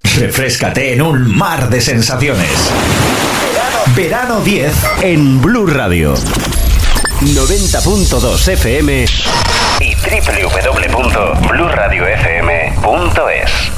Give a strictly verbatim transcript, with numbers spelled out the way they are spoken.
Refréscate en un mar de sensaciones. Verano diez en Blue Radio. noventa punto dos F M y doble u doble u doble u punto blue radio f m punto es.